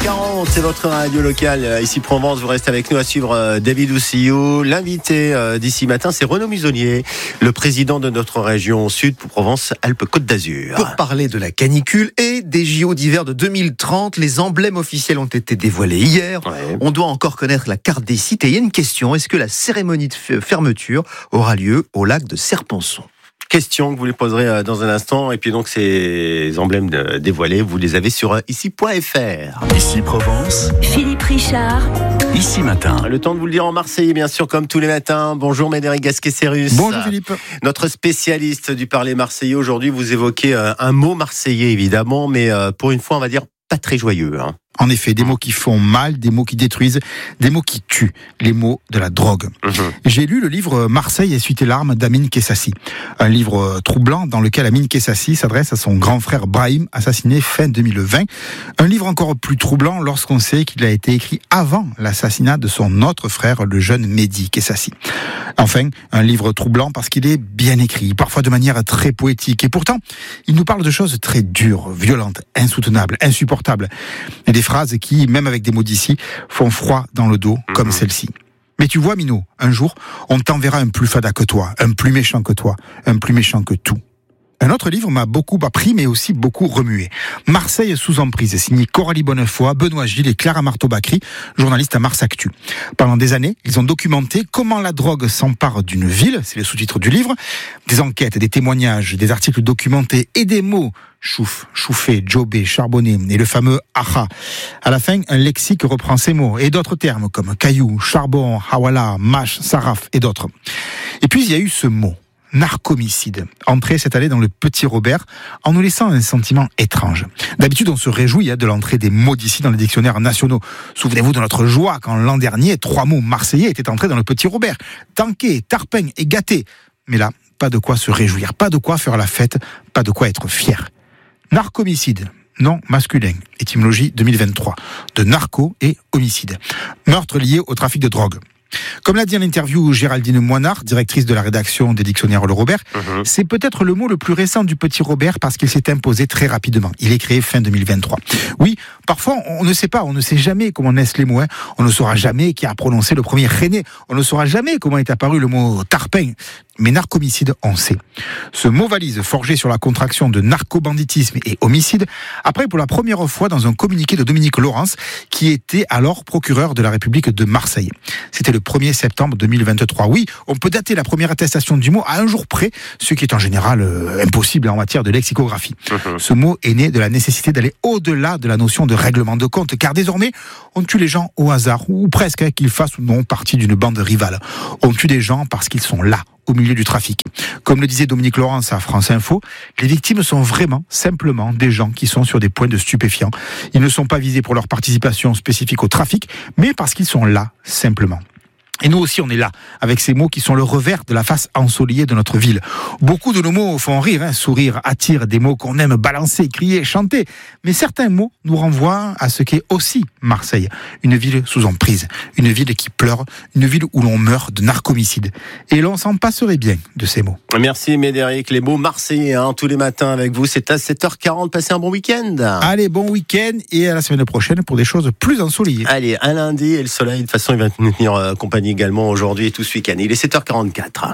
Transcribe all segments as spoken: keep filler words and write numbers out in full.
quarante, c'est votre radio locale ici Provence. Vous restez avec nous à suivre David Oussillou. L'invité d'ici matin, c'est Renaud Musonnier, le président de notre région Sud pour Provence-Alpes-Côte d'Azur. Pour parler de la canicule et des J O d'hiver de deux mille trente, les emblèmes officiels ont été dévoilés hier. Ouais. On doit encore connaître la carte des sites et il y a une question. Est-ce que la cérémonie de fermeture aura lieu au lac de Serponçon ? Question que vous les poserez dans un instant. Et puis donc ces emblèmes dévoilés, vous les avez sur ici point f r. Ici Provence. Philippe Richard. Ici matin. Le temps de vous le dire en Marseille, bien sûr, comme tous les matins. Bonjour Médéric Gasquet-Sérus. Bonjour Philippe. Notre spécialiste du parler marseillais. Aujourd'hui, vous évoquez un mot marseillais, évidemment, mais pour une fois, on va dire pas très joyeux, hein. En effet, des mots qui font mal, des mots qui détruisent, des mots qui tuent, les mots de la drogue. Mmh. J'ai lu le livre Marseille essuie tes larmes d'Amine Kessassi. Un livre troublant dans lequel Amine Kessassi s'adresse à son grand frère Brahim, assassiné fin deux mille vingt. Un livre encore plus troublant lorsqu'on sait qu'il a été écrit avant l'assassinat de son autre frère, le jeune Mehdi Kessassi. Enfin, un livre troublant parce qu'il est bien écrit, parfois de manière très poétique. Et pourtant, il nous parle de choses très dures, violentes, insoutenables, insupportables. Et des phrases qui, même avec des mots d'ici, font froid dans le dos, mmh. comme celle-ci. Mais tu vois, Minot, un jour, on t'enverra un plus fada que toi, un plus méchant que toi, un plus méchant que tout. Un autre livre m'a beaucoup appris, mais aussi beaucoup remué. Marseille sous emprise, signé Coralie Bonnefoy, Benoît Gilles et Clara Marteau-Bacry, journalistes à Mars Actu. Pendant des années, ils ont documenté comment la drogue s'empare d'une ville, c'est le sous-titre du livre, des enquêtes, des témoignages, des articles documentés et des mots chouf, chouffé, jobé, charbonné et le fameux aha. À la fin, un lexique reprend ces mots et d'autres termes comme caillou, charbon, hawala, mâche, saraf et d'autres. Et puis il y a eu ce mot. Narcomicide, entré cette année dans le Petit Robert, en nous laissant un sentiment étrange. D'habitude, on se réjouit de l'entrée des mots d'ici dans les dictionnaires nationaux. Souvenez-vous de notre joie quand l'an dernier, trois mots marseillais étaient entrés dans le Petit Robert. Tanké, tarpin et gâté. Mais là, pas de quoi se réjouir, pas de quoi faire la fête, pas de quoi être fier. Narcomicide, nom masculin, étymologie deux mille vingt-trois, de narco et homicide. Meurtre lié au trafic de drogue. Comme l'a dit en interview Géraldine Moinard, directrice de la rédaction des dictionnaires Le Robert, mmh. c'est peut-être le mot le plus récent du Petit Robert parce qu'il s'est imposé très rapidement. Il est créé fin deux mille vingt-trois. Oui, parfois on ne sait pas, on ne sait jamais comment naissent les mots. Hein. On ne saura jamais qui a prononcé le premier René. On ne saura jamais comment est apparu le mot tarpin. Mais narcomicide, on sait. Ce mot valise forgé sur la contraction de narcobanditisme et homicide, après pour la première fois dans un communiqué de Dominique Laurence, qui était alors procureur de la République de Marseille. C'était le premier septembre deux mille vingt-trois. Oui, on peut dater la première attestation du mot à un jour près, ce qui est en général euh, impossible en matière de lexicographie. Mmh. Ce mot est né de la nécessité d'aller au-delà de la notion de règlement de compte, car désormais, on tue les gens au hasard, ou presque, hein, qu'ils fassent ou non partie d'une bande rivale. On tue des gens parce qu'ils sont là, au milieu du trafic. Comme le disait Dominique Laurence à France Info, les victimes sont vraiment, simplement, des gens qui sont sur des points de stupéfiants. Ils ne sont pas visés pour leur participation spécifique au trafic, mais parce qu'ils sont là, simplement. Et nous aussi, on est là, avec ces mots qui sont le revers de la face ensoleillée de notre ville. Beaucoup de nos mots font rire, hein, sourire, attire, des mots qu'on aime balancer, crier, chanter. Mais certains mots nous renvoient à ce qu'est aussi Marseille. Une ville sous emprise, une ville qui pleure, une ville où l'on meurt de narcomicide. Et l'on s'en passerait bien de ces mots. Merci Médéric, les mots marseillais, hein, tous les matins avec vous. C'est à sept heures quarante, passez un bon week-end. Allez, bon week-end et à la semaine prochaine pour des choses plus ensoleillées. Allez, un lundi et le soleil, de toute façon, il va nous tenir euh, compagnie également aujourd'hui et tout ce week-end. Il est sept heures quarante-quatre.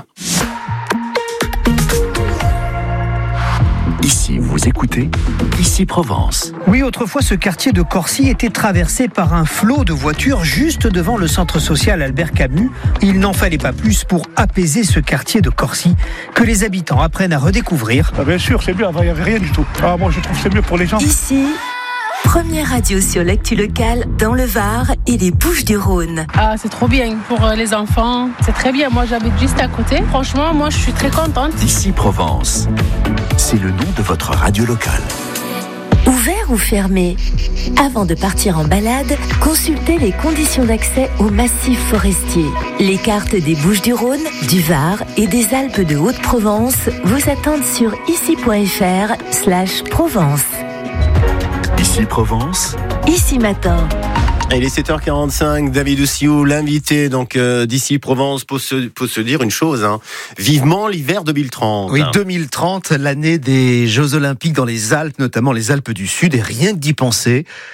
Ici, vous écoutez Ici Provence. Oui, autrefois, ce quartier de Corcy était traversé par un flot de voitures juste devant le centre social Albert Camus. Il n'en fallait pas plus pour apaiser ce quartier de Corcy que les habitants apprennent à redécouvrir. Ah bien sûr, c'est mieux. Avant, il n'y avait rien du tout. Ah, moi, je trouve que c'est mieux pour les gens. Ici, première radio sur l'actu locale dans le Var et les Bouches-du-Rhône. Ah, c'est trop bien pour les enfants. C'est très bien. Moi, j'habite juste à côté. Franchement, moi, je suis très contente. Ici Provence. C'est le nom de votre radio locale. Ouvert ou fermé ? Avant de partir en balade, consultez les conditions d'accès au massif forestier. Les cartes des Bouches-du-Rhône, du Var et des Alpes de Haute-Provence vous attendent sur ici point f r slash Provence. Ici Provence. Ici matin. Il est sept heures quarante-cinq, David Oussillou, l'invité donc euh, d'ici Provence, pour se, pour se dire une chose, hein. Vivement l'hiver deux mille trente. Oui, deux mille trente, l'année des Jeux Olympiques dans les Alpes, notamment les Alpes du Sud, et rien que d'y penser,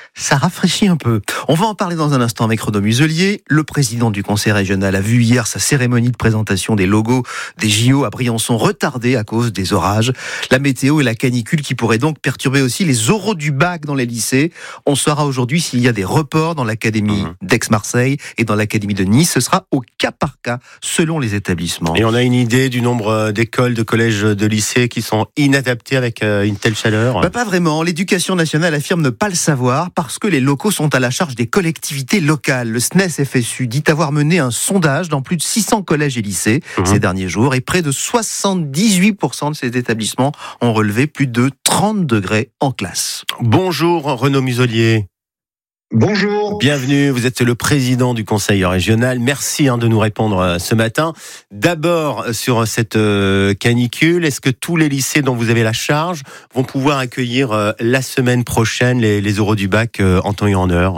Ça rafraîchit un peu. On va en parler dans un instant avec Renaud Muselier. Le président du conseil régional a vu hier sa cérémonie de présentation des logos des J O à Briançon retardée à cause des orages. La météo et la canicule qui pourraient donc perturber aussi les oraux du bac dans les lycées. On saura aujourd'hui s'il y a des reports dans l'académie mmh. d'Aix-Marseille et dans l'académie de Nice. Ce sera au cas par cas selon les établissements. Et on a une idée du nombre d'écoles, de collèges, de lycées qui sont inadaptés avec une telle chaleur? Bah, pas vraiment. L'éducation nationale affirme ne pas le savoir parce que les locaux sont à la charge des collectivités locales. Le S N E S F S U dit avoir mené un sondage dans plus de six cents collèges et lycées mmh. ces derniers jours et près de soixante-dix-huit pour cent de ces établissements ont relevé plus de trente degrés en classe. Bonjour Renaud Muselier. Bonjour. Bienvenue, vous êtes le président du conseil régional. Merci hein, de nous répondre ce matin. D'abord, sur cette euh, canicule, est-ce que tous les lycées dont vous avez la charge vont pouvoir accueillir euh, la semaine prochaine les, les oraux du bac euh, en temps et en heure ?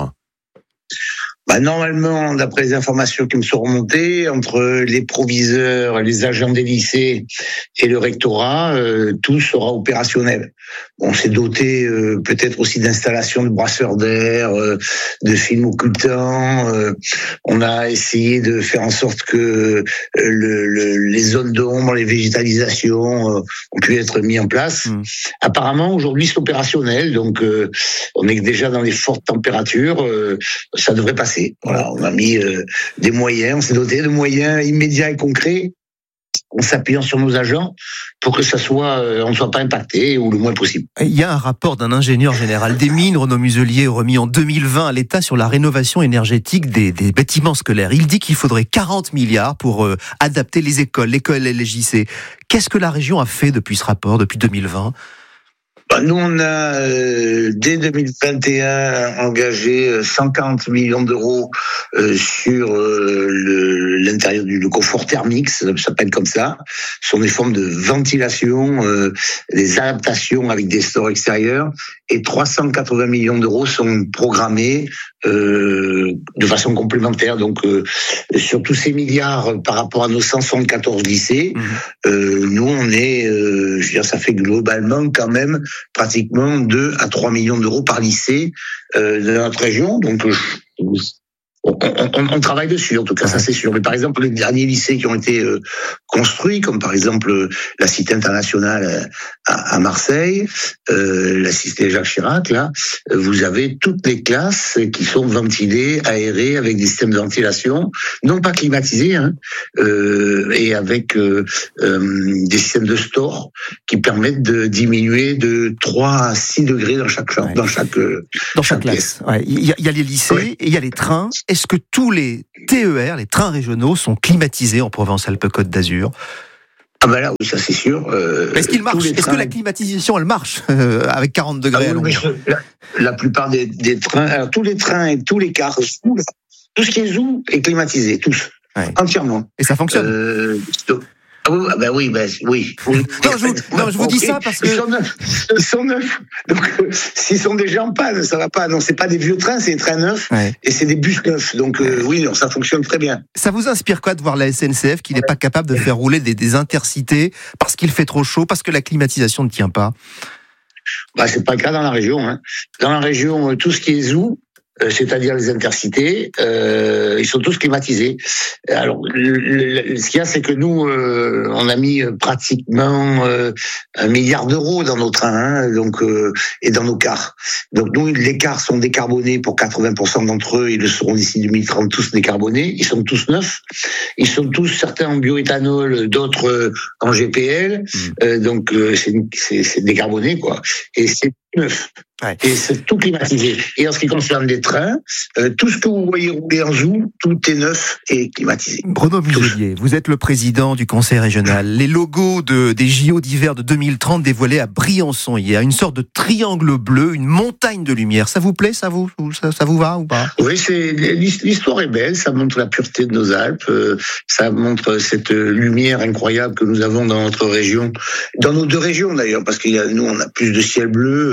Bah, normalement, d'après les informations qui me sont remontées, entre les proviseurs, les agents des lycées et le rectorat, euh, tout sera opérationnel. On s'est doté euh, peut-être aussi d'installations de brasseurs d'air, euh, de films occultants. Euh, on a essayé de faire en sorte que euh, le, le, les zones d'ombre, les végétalisations euh, ont pu être mis en place. Mmh. Apparemment, aujourd'hui, c'est opérationnel, donc euh, on est déjà dans les fortes températures. Euh, ça devrait passer. Voilà, on a mis euh, des moyens, on s'est doté de moyens immédiats et concrets en s'appuyant sur nos agents pour que ça soit, euh, on ne soit pas impacté ou le moins possible. Il y a un rapport d'un ingénieur général des mines, Renaud Muselier, remis en deux mille vingt à l'État sur la rénovation énergétique des, des bâtiments scolaires. Il dit qu'il faudrait quarante milliards pour euh, adapter les écoles, l'école et les lycées. Qu'est-ce que la région a fait depuis ce rapport, depuis deux mille vingt ? Nous, on a, euh, dès deux mille vingt et un, engagé cent quarante millions d'euros euh, sur euh, le, l'intérieur du le confort thermique, ça s'appelle comme ça. Ce sont des formes de ventilation, euh, des adaptations avec des stores extérieurs. Et trois cent quatre-vingts millions d'euros sont programmés euh, de façon complémentaire. Donc, euh, sur tous ces milliards par rapport à nos cent soixante-quatorze lycées, mmh. euh, nous, on est, euh, je veux dire, ça fait globalement quand même pratiquement deux à trois millions d'euros par lycée euh, de notre région. Donc, euh, on, on, on travaille dessus, en tout cas, ça c'est sûr. Mais par exemple, les derniers lycées qui ont été euh, construits, comme par exemple la Cité internationale à, à Marseille, euh, la Cité Jacques Chirac, là, vous avez toutes les classes qui sont ventilées, aérées, avec des systèmes de ventilation, non pas climatisés, hein, euh, et avec euh, euh, des systèmes de store qui permettent de diminuer de trois à six degrés dans chaque chambre, ouais. dans chaque euh, dans chaque, chaque classe. Ouais. Il, y a, il y a les lycées ouais. et il y a les trains. Est-ce que tous les T E R, les trains régionaux, sont climatisés en Provence-Alpes-Côte d'Azur ? Ah ben là, oui, ça c'est sûr. Euh, Est-ce qu'il marche ? Est-ce trains... que la climatisation, elle marche euh, avec quarante degrés ah, oui, la, la plupart des, des trains, alors tous les trains et tous les cars, tout, tout ce qui est zoo est climatisé, tous, ouais. entièrement. Et ça fonctionne euh, Ah oui, ben oui, ben oui. oui. non, je vous, non, je vous dis ça parce que ils sont neufs. Ils sont neufs. Donc, euh, s'ils sont déjà en panne, ça va pas. Non, c'est pas des vieux trains, c'est des trains neufs ouais. et c'est des bus neufs. Donc, euh, oui, non, ça fonctionne très bien. Ça vous inspire quoi de voir la S N C F qui n'est ouais. pas capable de faire rouler des, des intercités parce qu'il fait trop chaud, parce que la climatisation ne tient pas ? Bah, c'est pas le cas dans la région. Hein. Dans la région, tout ce qui est zoo, c'est-à-dire les intercités, euh, ils sont tous climatisés. Alors, le, le, ce qu'il y a, c'est que nous, euh, on a mis pratiquement euh, un milliard d'euros dans nos trains, hein, donc euh, et dans nos cars. Donc nous, les cars sont décarbonés pour quatre-vingts pour cent d'entre eux. Ils le seront d'ici deux mille trente, tous décarbonés. Ils sont tous neufs. Ils sont tous certains en bioéthanol, d'autres euh, en G P L. Mmh. Euh, donc euh, c'est, c'est, c'est décarboné, quoi. Et c'est neuf. Ouais. Et c'est tout climatisé. Et en ce qui concerne les trains, euh, tout ce que vous voyez rouler en zoo, tout est neuf et climatisé. Renaud Muselier, vous êtes le président du conseil régional. Les logos de, des J O d'hiver de deux mille trente dévoilés à Briançon hier, une sorte de triangle bleu, une montagne de lumière. Ça vous plaît, ça vous, ça, ça vous va ou pas ? Oui, c'est, l'histoire est belle, ça montre la pureté de nos Alpes, euh, ça montre cette lumière incroyable que nous avons dans notre région, dans nos deux régions d'ailleurs, parce que nous on a plus de ciel bleu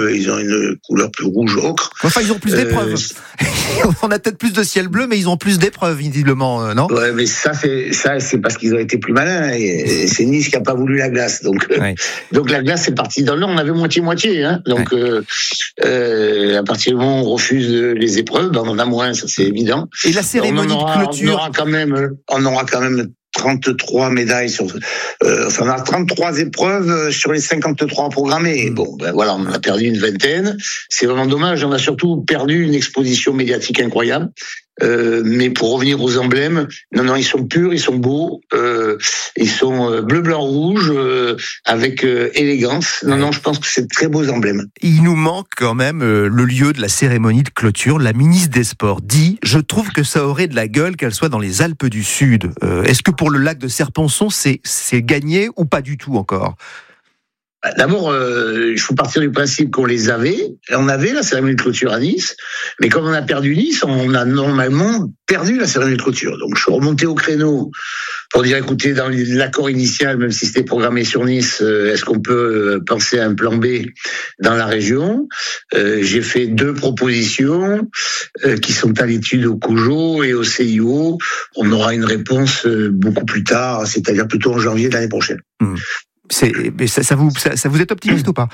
bleu, ils ont une couleur plus rouge ocre. Enfin, ils ont plus d'épreuves. Euh, On a peut-être plus de ciel bleu, mais ils ont plus d'épreuves, visiblement, euh, non? Ouais, mais ça, c'est ça, c'est parce qu'ils ont été plus malins. Et, et c'est Nice qui a pas voulu la glace. Donc, ouais. donc la glace est partie dans le nord. On avait moitié moitié. Hein. Donc, ouais. euh, euh, à partir du moment où on refuse les épreuves, ben on en a moins. Ça, c'est évident. Et la cérémonie aura, de clôture. On aura quand même, on aura quand même trente-trois médailles sur, euh, enfin, on a trente-trois épreuves sur les cinquante-trois programmées. Bon, ben voilà, on en a perdu une vingtaine. C'est vraiment dommage. On a surtout perdu une exposition médiatique incroyable. Euh, mais pour revenir aux emblèmes, non, non, ils sont purs, ils sont beaux, euh, ils sont euh, bleu, blanc, rouge, euh, avec euh, élégance. Non, non, je pense que c'est de très beaux emblèmes. Il nous manque quand même euh, le lieu de la cérémonie de clôture. La ministre des Sports dit « Je trouve que ça aurait de la gueule qu'elle soit dans les Alpes du Sud euh, ». Est-ce que pour le lac de Serponçon, c'est, c'est gagné ou pas du tout encore ? D'abord, euh, il faut partir du principe qu'on les avait. On avait la cérémonie de clôture à Nice, mais comme on a perdu Nice, on a normalement perdu la cérémonie de clôture. Donc, je suis remonté au créneau pour dire, écoutez, dans l'accord initial, même si c'était programmé sur Nice, euh, est-ce qu'on peut penser à un plan B dans la région ? euh, J'ai fait deux propositions euh, qui sont à l'étude au COJO et au C I O. On aura une réponse euh, beaucoup plus tard, c'est-à-dire plutôt en janvier de l'année prochaine. Mmh. C'est, mais ça, ça, vous, ça, ça vous est optimiste ou pas ?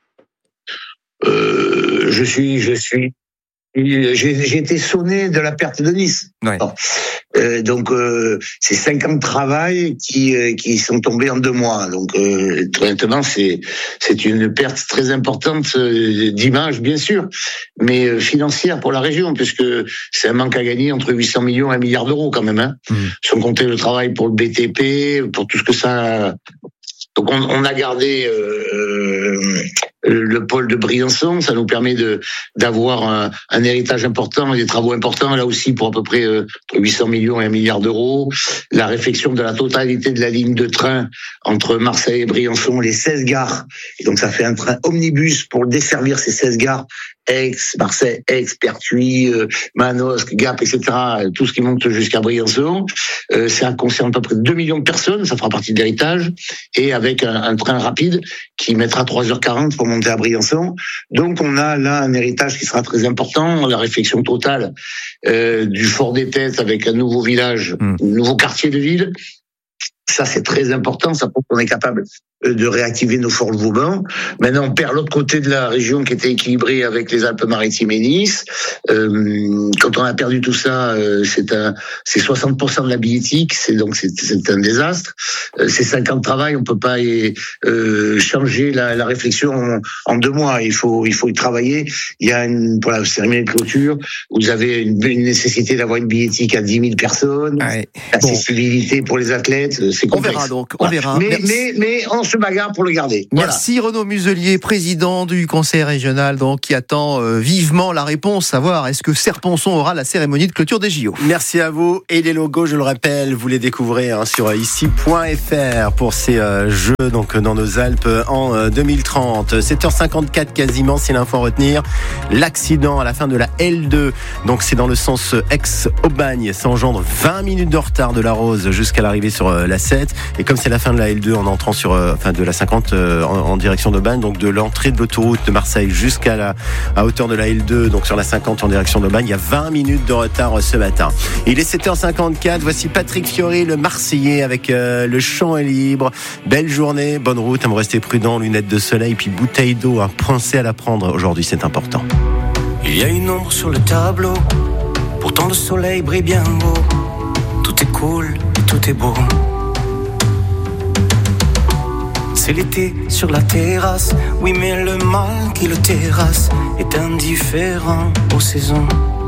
euh, Je suis, je suis. J'ai, j'ai été sonné de la perte de Nice. Ouais. Euh, donc euh, c'est cinq ans de travail qui euh, qui sont tombés en deux mois. Donc euh, honnêtement, c'est c'est une perte très importante euh, d'image, bien sûr, mais euh, financière pour la région, puisque c'est un manque à gagner entre huit cents millions et un milliard d'euros quand même. Hein, mmh. Sans compter le travail pour le B T P, pour tout ce que ça. Donc on, on a gardé euh, le pôle de Briançon, ça nous permet de d'avoir un, un héritage important et des travaux importants, là aussi pour à peu près euh, huit cents millions et un milliard d'euros. La réflexion de la totalité de la ligne de train entre Marseille et Briançon, les seize gares, et donc ça fait un train omnibus pour desservir ces seize gares, Aix, Marseille, Aix, Pertuis, euh, Manosque, Gap, et cetera, tout ce qui monte jusqu'à Briançon. Euh, ça concerne à peu près deux millions de personnes, ça fera partie de l'héritage, et avec un, un train rapide qui mettra trois heures quarante pour monter à Briançon. Donc on a là un héritage qui sera très important, la réflexion totale euh, du Fort des Têtes avec un nouveau village, mmh. un nouveau quartier de ville. Ça, c'est très important, ça prouve qu'on est capable de réactiver nos forts Vauban. Maintenant, on perd l'autre côté de la région qui était équilibrée avec les Alpes-Maritimes et Nice. Euh, quand on a perdu tout ça, euh, c'est un, c'est soixante pour cent de la billettique, c'est donc c'est, c'est un désastre. Euh, c'est cinq ans de travail, on peut pas euh, changer la, la réflexion en, en deux mois. Il faut, il faut y travailler. Il y a une, pour la cérémonie de clôture, vous avez une, une nécessité d'avoir une billettique à dix mille personnes, ouais. L'accessibilité bon. pour les athlètes, c'est complexe. On verra donc, on voilà. verra. Mais, Merci. mais, mais on se bagarre pour le garder. Merci voilà. Renaud Muselier, président du conseil régional, donc qui attend euh, vivement la réponse, savoir est-ce que Serponçon aura la cérémonie de clôture des J O. Merci à vous. Et les logos, je le rappelle, vous les découvrez hein, sur ici point f r pour ces euh, jeux donc dans nos Alpes en euh, deux mille trente. sept heures cinquante-quatre quasiment, c'est l'info à retenir. L'accident à la fin de la L deux, donc c'est dans le sens Aix-Aubagne, ça engendre vingt minutes de retard de la Rose jusqu'à l'arrivée sur euh, la sept. Et comme c'est la fin de la L deux en entrant sur euh, enfin de la cinquante euh, en, en direction d'Aubagne, donc de l'entrée de l'autoroute de Marseille jusqu'à la à hauteur de la L deux, donc sur la cinquante en direction d'Aubagne, il y a vingt minutes de retard euh, ce matin. Il est sept heures cinquante-quatre, voici Patrick Fiori, le Marseillais, avec euh, le champ est libre. Belle journée, bonne route, vous restez prudent, lunettes de soleil, puis bouteille d'eau, hein, pensez à la prendre aujourd'hui, c'est important. Il y a une ombre sur le tableau, pourtant le soleil brille bien haut. Tout est cool et tout est beau. C'est l'été sur la terrasse, oui mais le mal qui le terrasse est indifférent aux saisons.